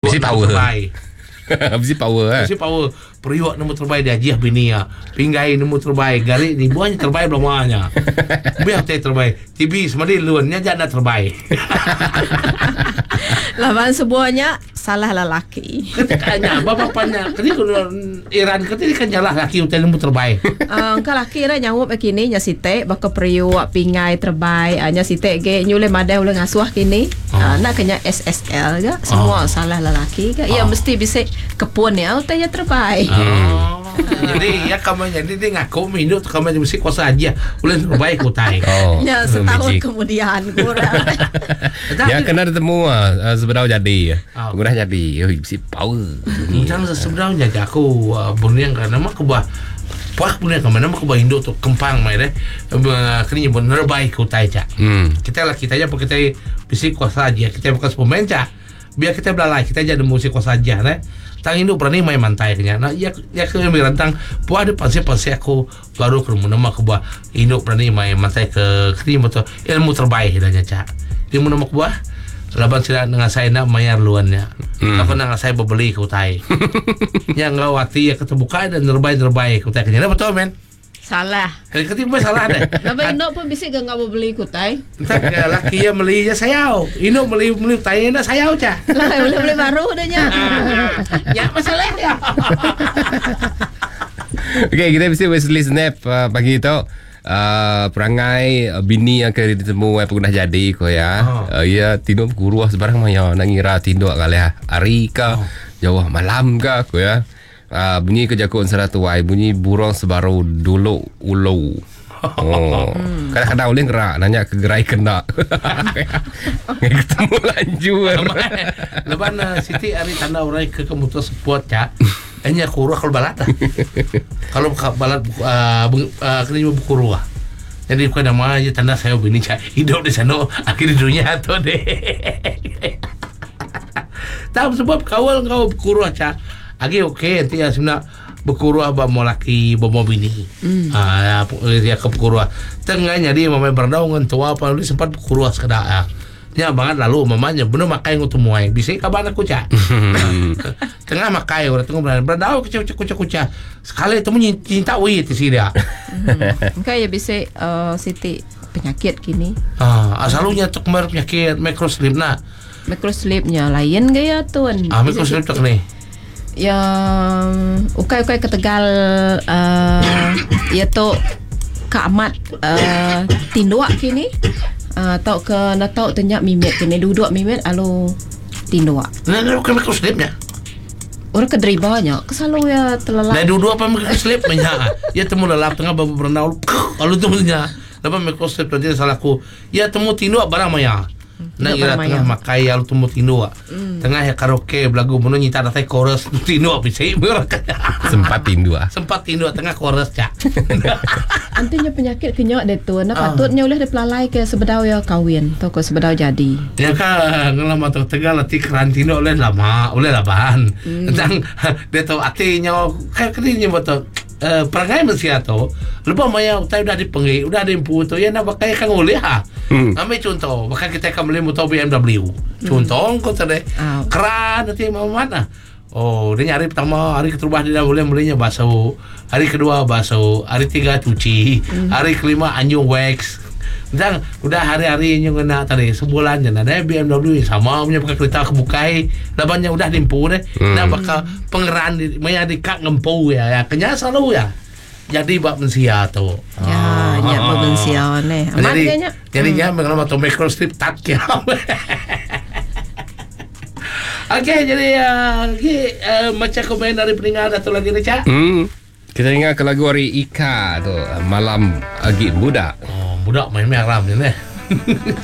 Mesti power. terbaik. Mesti power Mesti power. Periuk nombor terbaik dia Haji bini ya. Pinggai nombor terbaik. Garik ni buahnya terbaik belum mahanya. Biar terbaik. TV semadi luannya janda terbaik. Lawan sebuahnya salah lelaki. Ketikanya bapaknya ketika Iran ketika nyalah laki hotel nombor terbaik. Engkau laki dah nyawap kini nya site baka periuk pingai terbaik nya site ge nyule madai oleh ngasuh kini. Nak kena SSL ke semua salah lelaki ke. Ya mesti bisa kepun ya hotelnya terbaik. Jadi ya kamu jadi dia ngaku minum kamu mesti kuasa aja boleh terbaik kutai. Ya setahun kemudian kurang. Ya kena ketemu sebenarnya jadi. Guna jadi mesti power. Jangan sebenarnya jadi aku bunyian karena mak kubah puak bunyian kemana mak kubah Indo tu kempang mai deh. Kini bener baik kutai cak. Kita lah kita aja kita mesti kuasa aja kita bukan pemain cak. Biar kita belalai kita jadi musik kuasa aja deh. Tang Indo berani main mantai kenya. Nah, ya ke mirantang puah ada pansi aku baru ke rumah nama kubah Indo berani main mantai ke kini betul ilmu terbaik dah cak. Di mana mak kubah laban sila dengan saya nak mayar luannya. Aku nak saya beli ke utai. Yang ngawati ya keterbuka dan terbaik utai kenya. Betul men? Salah. Ketika salah deh. Tapi Indo pun bisa gak mau beli kutai. Entah laki ya belinya sayau. Indo beli utai na sayau cah. Lah beli baru dah nya. Ya masalah ya. Okey, kita mesti Wesley Snap pagi itu. Perangai bini yang kena ditemu pernah jadi ko ya. Ya tidur guru sebarang maya nak ngira tidur kali hari ke jauh malam ke ko ya. Bunyi kejakun seratuai bunyi burung sebaru dulu ulau. Kadang-kadang boleh gerak nanya ke gerai kena. Ketemu lanju. Lepas Siti hari tanda orang ke kemutuan sepuat cak. Hanya kurua kalau balat. Kalau balat kena buku ruah. Jadi bukan nama aja tanda saya bini cak hidup di sana akhir dunia tu deh. Tahu sebab kawal kau buku ruah cak. Agi okey nanti ya sebenarnya berkurua bawa laki bawa bini. Dia ke berkurua. Tengahnya dia mamai berdaungan tua apa dia sempat berkurua sekedar. Ya banget lalu mamanya benar makai ngutu muai. Bisa kabar aku cak. Tengah makai orang tengah berdaung kucak. Sekali temu cinta wih di sini dia. Engkau ya bisa Siti penyakit kini. Asalunya tuk penyakit microslip na. Microslipnya lain gaya tuan. Microslip tak ni. Yang ukai-ukai ketegal iaitu keamat tinduak kini atau ke natau tenyak mimit kini duduk mimit alu tinduak. Nah, bukan microslipnya. Orang kedribanya kesalalu ya terlelap. Nah, duduk apa microslipnya? Ya temu lelap tengah babu berenau lalu temunya. Lepas microslip tadi salahku. Ya temu tinduak barang maya. Nak ira tengah makai alu temu tinduak. Tengah ya karaoke belagu bunu nyita datai chorus tinduak bisa sempat tinduak tengah chorus cak. Antinya penyakit kenyak deh tu. Nak patutnya oleh dipelalai ke sebedau ya kawin atau ke sebedau jadi. Ya kan ngelama tu tegal ati karantina oleh lama oleh laban. Tentang dia tahu atinya kan kini betul. Perangai manusia tu lepas maya utai udah dipengi udah dimpu tu ya nak pakai kan oleh ambil contoh bahkan kita akan beli motor BMW contoh kau tadi keran nanti mau mana dia nyari pertama hari keterubah dia dah boleh belinya basuh hari kedua basuh hari tiga cuci hari kelima anjung wax dan udah hari-hari yang kena tadi sebulan je ada BMW sama punya pakai kereta kebukai labannya udah dimpu deh dah bakal pengeran maya dikak ngempu ya kenya selalu ya jadi bab mensia tu ya bab mensia ni aman kayaknya jadinya mengenai motor microstrip tak ya. Okey jadi macam komen dari pendengar atau lagi ni cak kita dengar ke lagu hari Ika tu malam agi budak budak main meram ni.